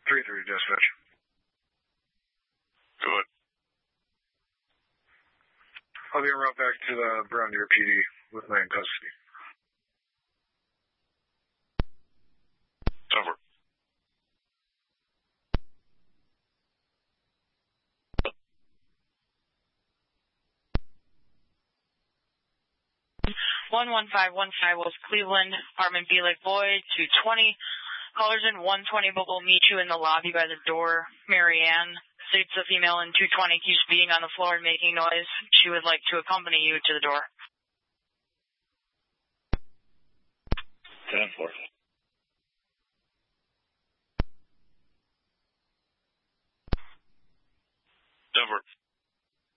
3-3 dispatch. Go ahead. I'll be en route back to the Brown Deer PD with my in custody. Over. One 1515 West Cleveland, apartment B Lake Boyd, 220. Callers in 120, but we'll meet you in the lobby by the door. Marianne states the female in 220 keeps beating on the floor and making noise. She would like to accompany you to the door. 10-4. Denver.